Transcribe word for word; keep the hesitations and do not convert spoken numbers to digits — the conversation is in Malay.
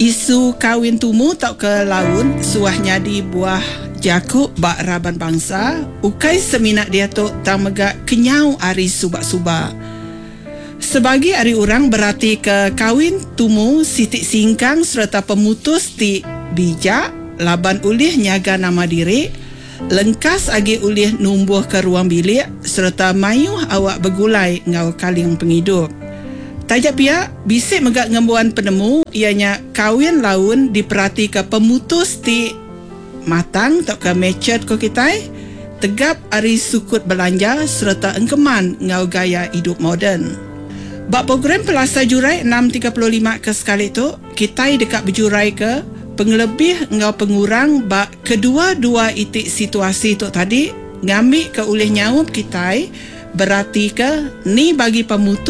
Isu kahwin tumu tak ke laun suah nyadi buah jakuk bak raban bangsa. Ukai seminak dia tu tak megak kenyau ari subak-subak. Sebagi ari orang berarti ke kahwin tumu sitik singkang serta pemutus ti bijak laban ulih nyaga nama diri, lengkas agi ulih numbuh ke ruang bilik serta mayuh awak bergulai ngau kaling penghidup. Tajak pihak bisik megak ngembuan penemu ianya kahwin laun diperhati ke pemutus ti matang tak ke matured ko kitai, tegap ari sukut belanja serta engkeman ngau gaya hidup moden. Bak program Pelasa Jurai enam tiga lima ke sekali tu, kitai dekat berjurai ke pengelebih ngau pengurang bak kedua-dua itik situasi tu tadi ngambil ke ulih nyaup kitai berarti ke ni bagi pemutus